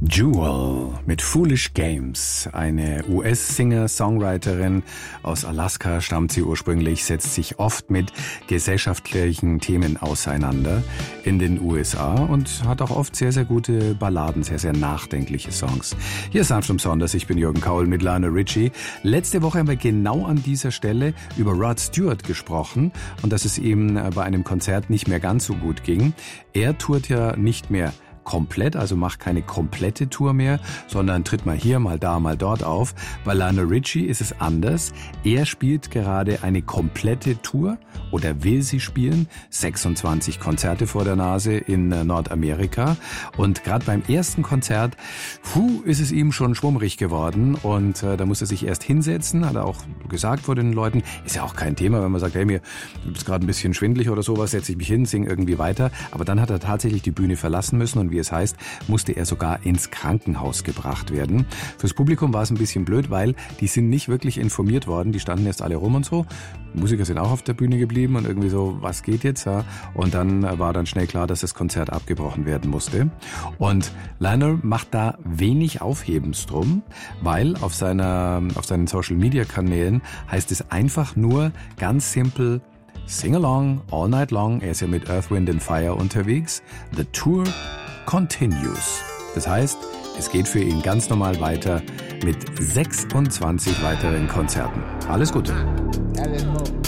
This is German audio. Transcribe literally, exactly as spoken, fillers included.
Jewel mit Foolish Games, eine U S-Singer-Songwriterin aus Alaska stammt sie ursprünglich, setzt sich oft mit gesellschaftlichen Themen auseinander in den U S A und hat auch oft sehr, sehr gute Balladen, sehr, sehr nachdenkliche Songs. Hier ist sanft und besonders, ich bin Jürgen Kaul mit Lionel Richie. Letzte Woche haben wir genau an dieser Stelle über Rod Stewart gesprochen und dass es ihm bei einem Konzert nicht mehr ganz so gut ging. Er tourt ja nicht mehr komplett, also macht keine komplette Tour mehr, sondern tritt mal hier, mal da, mal dort auf. Bei Lionel Richie ist es anders. Er spielt gerade eine komplette Tour oder will sie spielen. sechsundzwanzig Konzerte vor der Nase in Nordamerika. Und gerade beim ersten Konzert, puh, ist es ihm schon schwummrig geworden. Und äh, da muss er sich erst hinsetzen, hat er auch gesagt vor den Leuten. Ist ja auch kein Thema, wenn man sagt, hey, mir ist gerade ein bisschen schwindelig oder sowas, setze ich mich hin, singe irgendwie weiter. Aber dann hat er tatsächlich die Bühne verlassen müssen und wie es heißt, musste er sogar ins Krankenhaus gebracht werden. Fürs Publikum war es ein bisschen blöd, weil die sind nicht wirklich informiert worden. Die standen erst alle rum und so. Die Musiker sind auch auf der Bühne geblieben und irgendwie so, was geht jetzt? Ja? Und dann war dann schnell klar, dass das Konzert abgebrochen werden musste. Und Lionel macht da wenig Aufhebens drum, weil auf seiner, auf seinen Social-Media-Kanälen heißt es einfach nur ganz simpel: Sing along, all night long. Er ist ja mit Earth, Wind and Fire unterwegs. The tour continues. Das heißt, es geht für ihn ganz normal weiter mit sechsundzwanzig weiteren Konzerten. Alles Gute.